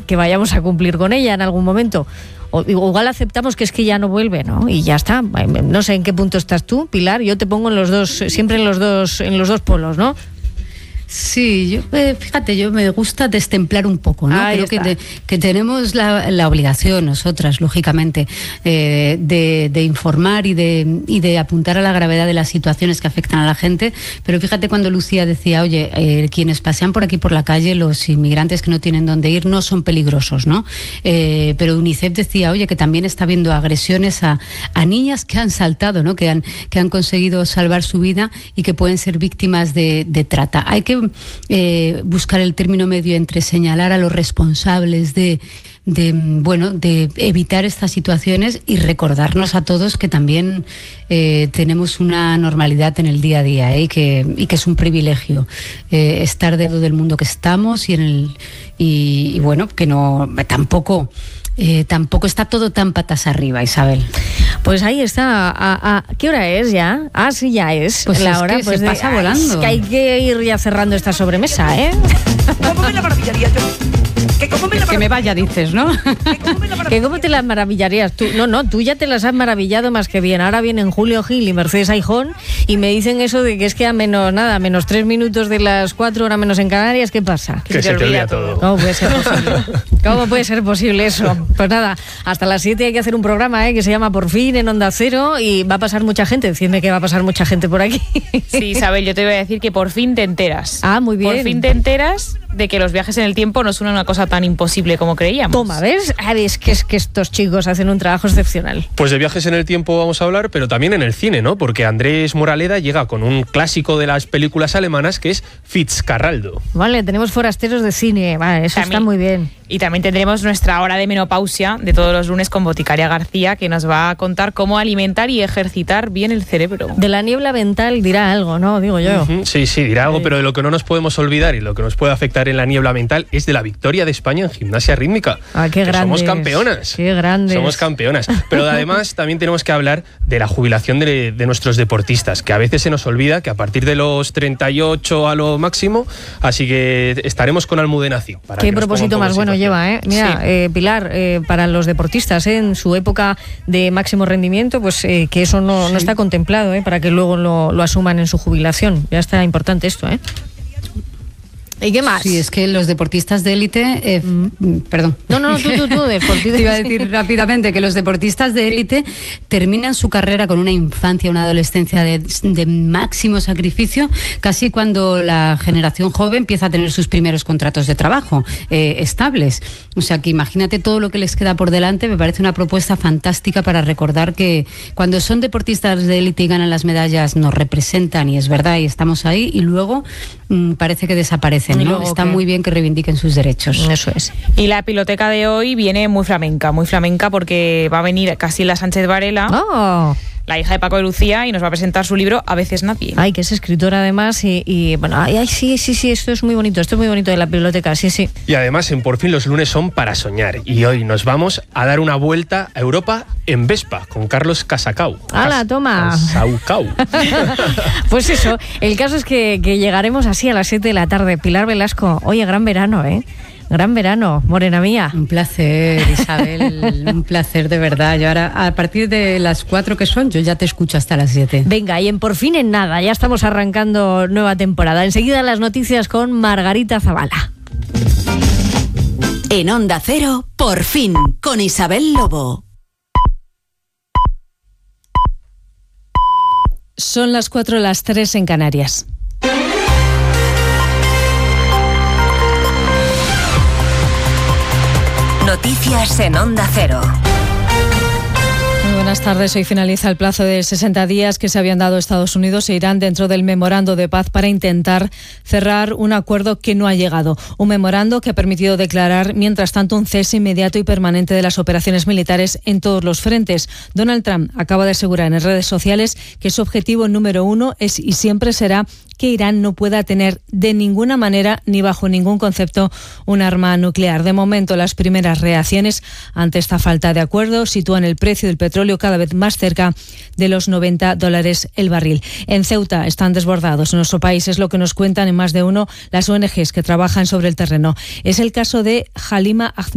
que vayamos a cumplir con ella en algún momento. O igual aceptamos que es que ya no vuelve, ¿no? Y ya está. No sé en qué punto estás tú, Pilar. Yo te pongo en los dos, siempre en los dos polos, ¿no? Sí, fíjate, yo me gusta destemplar un poco, ¿no? Ahí Creo que tenemos la obligación nosotras, lógicamente, de informar y de apuntar a la gravedad de las situaciones que afectan a la gente. Pero fíjate cuando Lucía decía, oye, quienes pasean por aquí por la calle, los inmigrantes que no tienen dónde ir, no son peligrosos, ¿no? Pero UNICEF decía, oye, que también está habiendo agresiones a niñas que han saltado, ¿no? Que han conseguido salvar su vida y que pueden ser víctimas de trata. Hay que buscar el término medio entre señalar a los responsables de evitar estas situaciones y recordarnos a todos que también tenemos una normalidad en el día a día, y que es un privilegio estar dentro del mundo que estamos y bueno, que no tampoco está todo tan patas arriba, Isabel. Pues ahí está. ¿Qué hora es ya? Sí, ya es. Pues la es hora que se pasa volando. Es que hay que ir ya cerrando esta sobremesa, ¿eh? ¿Cómo me la maravillaría yo? Que me vaya, dices, ¿no? ¿Que cómo te las maravillarías? Tú, tú ya te las has maravillado más que bien. Ahora vienen Julio Gil y Mercedes Aijón y me dicen eso de que es que a menos 3 minutos de las 4 horas menos en Canarias, ¿qué pasa? Que se te olvida todo. ¿Cómo puede ser posible? ¿Cómo puede ser posible eso? Pues nada, hasta las 7 hay que hacer un programa que se llama Por Fin en Onda Cero y va a pasar mucha gente. Decidme que va a pasar mucha gente por aquí. Sí, Isabel, yo te voy a decir que por fin te enteras. Muy bien. Por fin te enteras de que los viajes en el tiempo no son una cosa tan imposible como creíamos. Toma, ¿ves? Es que estos chicos hacen un trabajo excepcional. Pues de viajes en el tiempo vamos a hablar, pero también en el cine, ¿no? Porque Andrés Moraleda llega con un clásico de las películas alemanas que es Fitzcarraldo. Vale, tenemos forasteros de cine. Vale, eso también está muy bien. Y también tendremos nuestra hora de menopausia de todos los lunes con Boticaria García, que nos va a contar cómo alimentar y ejercitar bien el cerebro. De la niebla mental dirá algo, ¿no? Digo yo. Sí, dirá algo, pero de lo que no nos podemos olvidar y lo que nos puede afectar en la niebla mental es de la victoria de España en gimnasia rítmica. Qué grandes. Somos campeonas. Qué grandes. Somos campeonas. Pero además también tenemos que hablar de la jubilación de nuestros deportistas, que a veces se nos olvida que a partir de los 38 a lo máximo, así que estaremos con Almudena Cío. Qué propósito más bueno lleva, ¿eh? Mira, sí. Pilar, para los deportistas, en su época de máximo rendimiento, pues que eso no está contemplado, para que luego lo asuman en su jubilación. Ya está importante esto, ¿eh? ¿Y qué más? Sí, es que los deportistas de élite... Perdón. No, tú, deportistas. Te iba a decir rápidamente que los deportistas de élite terminan su carrera con una infancia, una adolescencia de máximo sacrificio, casi cuando la generación joven empieza a tener sus primeros contratos de trabajo estables. O sea, que imagínate todo lo que les queda por delante. Me parece una propuesta fantástica para recordar que cuando son deportistas de élite y ganan las medallas nos representan, y es verdad, y estamos ahí, y luego parece que desaparecen. ¿No? Está muy bien que reivindiquen sus derechos. Eso es. Y la piloteca de hoy viene muy flamenca porque va a venir Casilda Sánchez Varela, la hija de Paco de Lucía, y nos va a presentar su libro A veces nadie. Que es escritora además y bueno, sí, esto es muy bonito de la biblioteca, sí. Y además en Por Fin los lunes son para soñar, y hoy nos vamos a dar una vuelta a Europa en Vespa con Carlos Casacau. ¡Hala, toma! Casacau. Pues eso, el caso es que llegaremos así a las 7 de la tarde. Pilar Velasco, oye, gran verano, Gran verano, morena mía. Un placer, Isabel, un placer de verdad. Yo ahora, a partir de las 4 que son, yo ya te escucho hasta las 7. Venga, y en Por Fin en nada, ya estamos arrancando nueva temporada. Enseguida las noticias con Margarita Zavala. En Onda Cero, Por Fin, con Isabel Lobo. Son las 4, las 3 en Canarias. Noticias en Onda Cero. Muy buenas tardes. Hoy finaliza el plazo de 60 días que se habían dado Estados Unidos e Irán dentro del memorando de paz para intentar cerrar un acuerdo que no ha llegado. Un memorando que ha permitido declarar, mientras tanto, un cese inmediato y permanente de las operaciones militares en todos los frentes. Donald Trump acaba de asegurar en redes sociales que su objetivo número 1 es y siempre será que Irán no pueda tener de ninguna manera ni bajo ningún concepto un arma nuclear. De momento, las primeras reacciones ante esta falta de acuerdo sitúan el precio del petróleo cada vez más cerca de los $90 el barril. En Ceuta están desbordados en nuestro país, es lo que nos cuentan en Más de Uno las ONGs que trabajan sobre el terreno. Es el caso de Halima Ahmed.